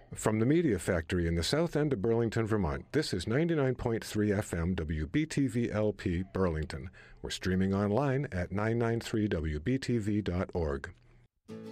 From the Media Factory in the south end of Burlington, Vermont, this is 99.3 FM WBTV-LP Burlington. We're streaming online at 993wbtv.org.